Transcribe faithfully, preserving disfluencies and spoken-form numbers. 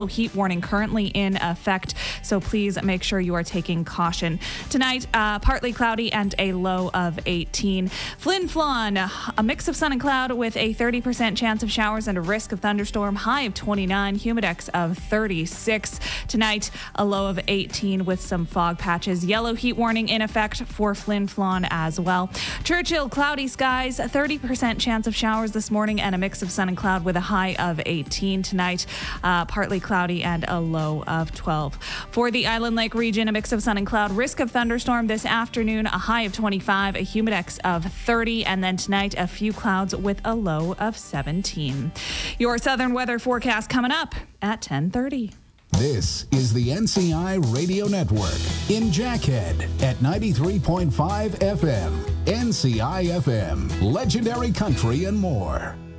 Heat warning currently in effect, so please make sure you are taking caution. Tonight, uh, partly cloudy and a low of eighteen. Flin Flon, a mix of sun and cloud with a thirty percent chance of showers and a risk of thunderstorm, high of twenty-nine, humidex of thirty-six. Tonight, a low of eighteen with some fog patches. Yellow heat warning in effect for Flin Flon as well. Churchill, cloudy skies, thirty percent chance of showers this morning and a mix of sun and cloud with a high of eighteen. Tonight, uh, partly cloudy cloudy and a low of twelve. For the Island Lake region, a mix of sun and cloud, risk of thunderstorm this afternoon, a high of twenty-five, a humidex of thirty, and then tonight a few clouds with a low of seventeen. Your southern weather forecast coming up at ten thirty. This is the N C I Radio Network in Jackhead at ninety-three point five F M. N C I F M, legendary country and more.